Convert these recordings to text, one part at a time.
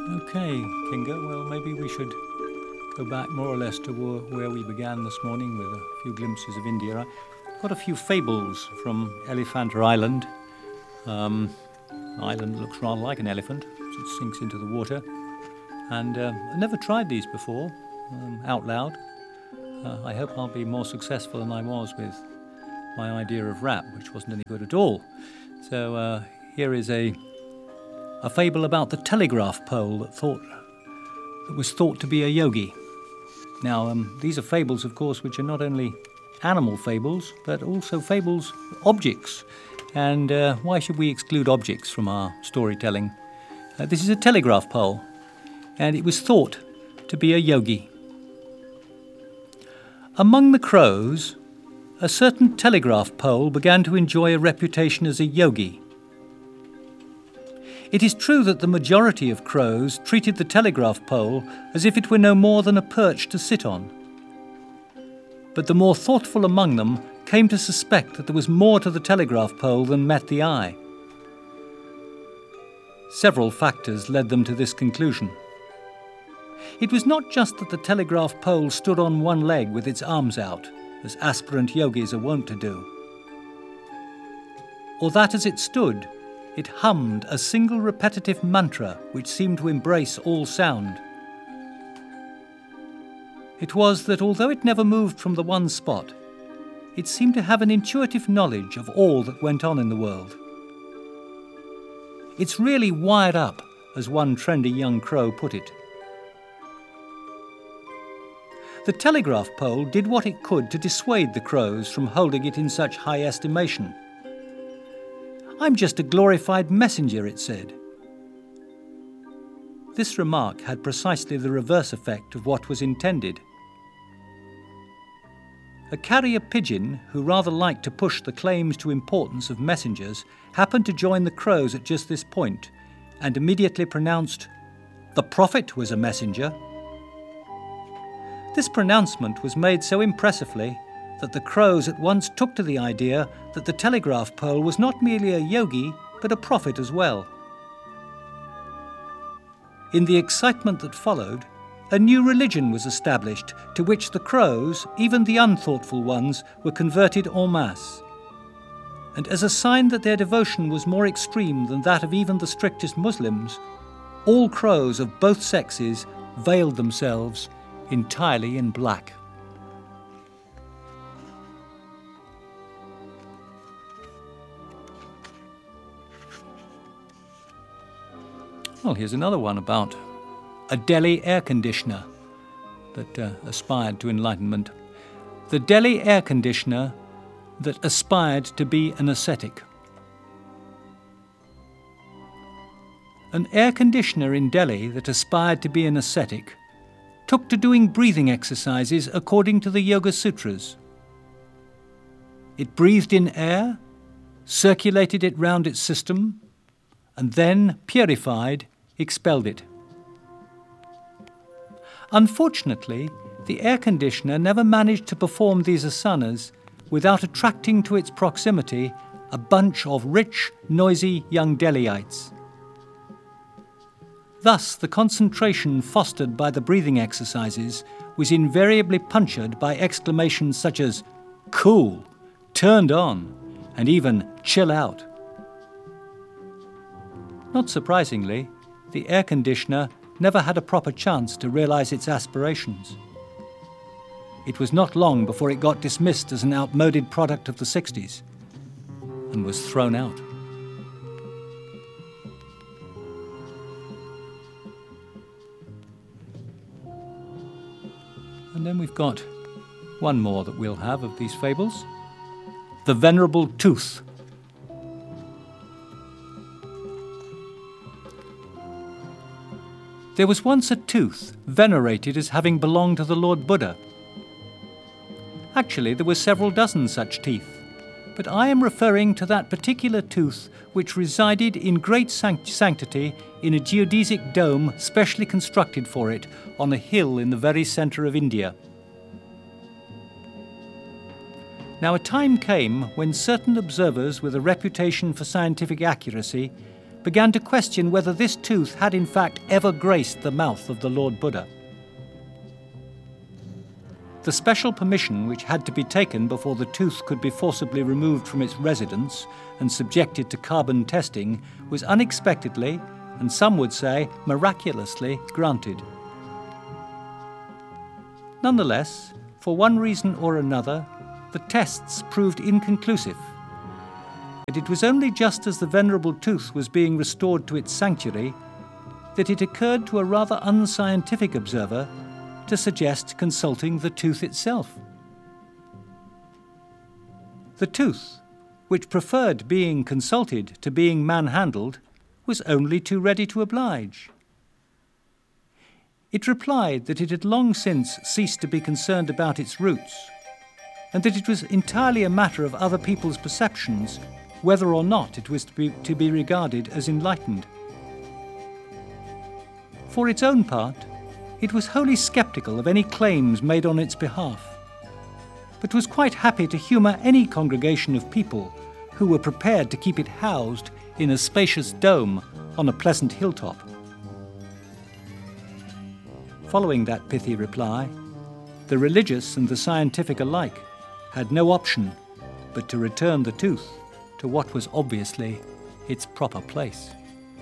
Okay, Kinga, well, maybe we should go back more or less to where we began this morning with a few glimpses of India. I've got a few fables from Elephanta Island. Island looks rather like an elephant as it sinks into the water. And I've never tried these before, out loud. I hope I'll be more successful than I was with my idea of rap, which wasn't any good at all. So here is a fable about the telegraph pole that was thought to be a yogi. Now, these are fables, of course, which are not only animal fables, but also fables, objects. And why should we exclude objects from our storytelling? This is a telegraph pole, and it was thought to be a yogi. Among the crows, a certain telegraph pole began to enjoy a reputation as a yogi. It is true that the majority of crows treated the telegraph pole as if it were no more than a perch to sit on. But the more thoughtful among them came to suspect that there was more to the telegraph pole than met the eye. Several factors led them to this conclusion. It was not just that the telegraph pole stood on one leg with its arms out, as aspirant yogis are wont to do, or that as it stood, it hummed a single repetitive mantra which seemed to embrace all sound. It was that although it never moved from the one spot, it seemed to have an intuitive knowledge of all that went on in the world. "It's really wired up," as one trendy young crow put it. The telegraph pole did what it could to dissuade the crows from holding it in such high estimation. "I'm just a glorified messenger," it said. This remark had precisely the reverse effect of what was intended. A carrier pigeon, who rather liked to push the claims to importance of messengers, happened to join the crows at just this point, and immediately pronounced, "The prophet was a messenger." This pronouncement was made so impressively that the crows at once took to the idea that the telegraph pole was not merely a yogi, but a prophet as well. In the excitement that followed, a new religion was established to which the crows, even the unthoughtful ones, were converted en masse. And as a sign that their devotion was more extreme than that of even the strictest Muslims, all crows of both sexes veiled themselves entirely in black. Well, here's another one about a Delhi air conditioner that aspired to enlightenment. The Delhi air conditioner that aspired to be an ascetic. An air conditioner in Delhi that aspired to be an ascetic took to doing breathing exercises according to the Yoga Sutras. It breathed in air, circulated it round its system, and then, purified, expelled it. Unfortunately, the air conditioner never managed to perform these asanas without attracting to its proximity a bunch of rich, noisy young Delhiites. Thus, the concentration fostered by the breathing exercises was invariably punctured by exclamations such as "cool," "turned on," and even "chill out." Not surprisingly, the air conditioner never had a proper chance to realize its aspirations. It was not long before it got dismissed as an outmoded product of the 60s and was thrown out. And then we've got one more that we'll have of these fables. The Venerable Tooth. There was once a tooth venerated as having belonged to the Lord Buddha. Actually, there were several dozen such teeth, but I am referring to that particular tooth which resided in great sanctity in a geodesic dome specially constructed for it on a hill in the very centre of India. Now, a time came when certain observers with a reputation for scientific accuracy began to question whether this tooth had in fact ever graced the mouth of the Lord Buddha. The special permission which had to be taken before the tooth could be forcibly removed from its residence and subjected to carbon testing was unexpectedly, and some would say miraculously, granted. Nonetheless, for one reason or another, the tests proved inconclusive, and it was only just as the venerable tooth was being restored to its sanctuary that it occurred to a rather unscientific observer to suggest consulting the tooth itself. The tooth, which preferred being consulted to being manhandled, was only too ready to oblige. It replied that it had long since ceased to be concerned about its roots, and that it was entirely a matter of other people's perceptions whether or not it was to be regarded as enlightened. For its own part, it was wholly sceptical of any claims made on its behalf, but was quite happy to humour any congregation of people who were prepared to keep it housed in a spacious dome on a pleasant hilltop. Following that pithy reply, the religious and the scientific alike had no option but to return the tooth to what was obviously its proper place.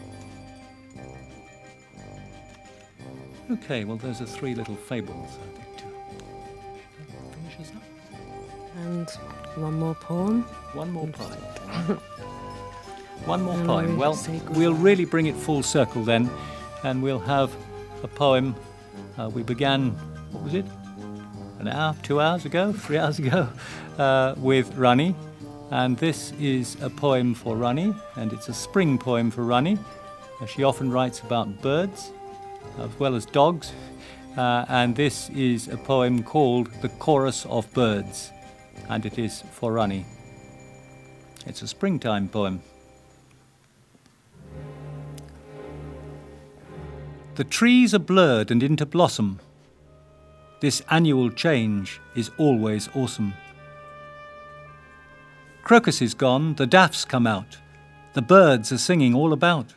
Okay, well, those are 3 little fables, I think, to finish us up. And one more poem. One more poem. One more poem. Well, we'll really bring it full circle then, and we'll have a poem. We began, what was it? An hour, 2 hours ago, 3 hours ago, with Rani. And this is a poem for Rani, and it's a spring poem for Rani. She often writes about birds, as well as dogs. And this is a poem called The Chorus of Birds, and it is for Rani. It's a springtime poem. The trees are blurred and into blossom. This annual change is always awesome. Crocus is gone, the daffs come out. The birds are singing all about.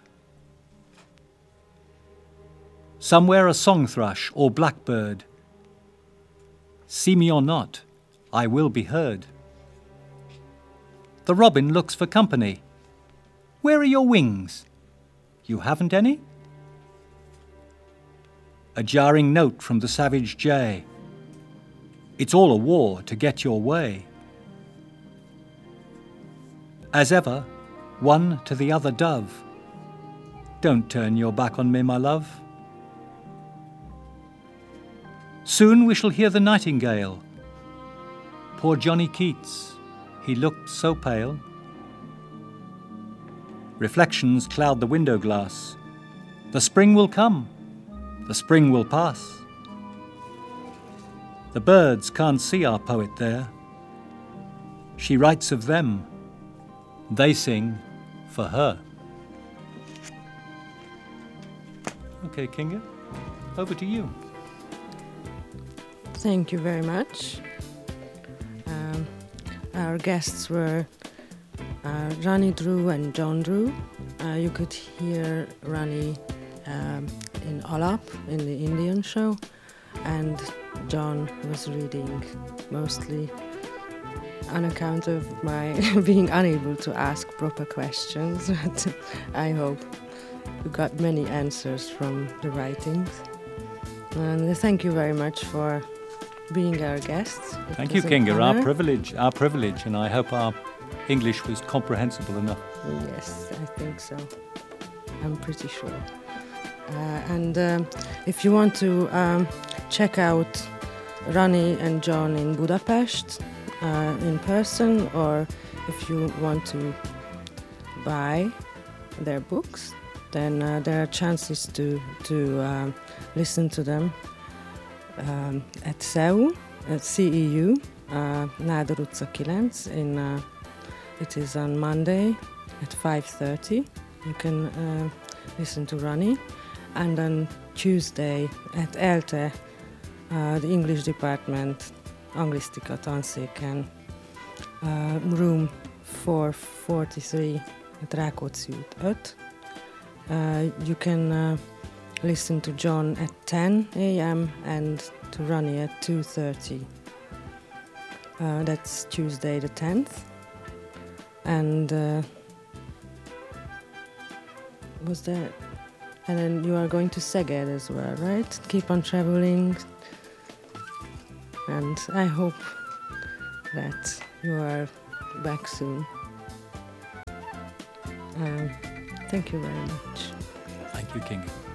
Somewhere a song thrush or blackbird. See me or not, I will be heard. The robin looks for company. Where are your wings? You haven't any? A jarring note from the savage jay. It's all a war to get your way. As ever, one to the other dove. Don't turn your back on me, my love. Soon we shall hear the nightingale. Poor Johnny Keats, he looked so pale. Reflections cloud the window glass. The spring will come. The spring will pass. The birds can't see our poet there. She writes of them. They sing for her. Okay, Kinga, over to you. Thank you very much. Our guests were Rani Drew and John Drew. You could hear Rani in Alap, in the Indian show, and John was reading mostly on account of my being unable to ask proper questions, but I hope you got many answers from the writings. And thank you very much for being our guests. Thank you, Kinga. Our privilege, and I hope our English was comprehensible enough. Yes, I think so. I'm pretty sure. And if you want to check out Rani and John in Budapest in person, or if you want to buy their books, then there are chances to listen to them at CEU, Nádor utca 9. It is on Monday at 5:30. You can listen to Rani. And on Tuesday at ELTE, the English department, Anglisztika tanszéken, room 443 at Rákóczi út 5. You can listen to John at 10 a.m. and to Ronnie at 2:30. That's Tuesday the 10th. And was there? And then you are going to Szeged as well, right? Keep on traveling. And I hope that you are back soon. Thank you very much. Thank you, Kinga.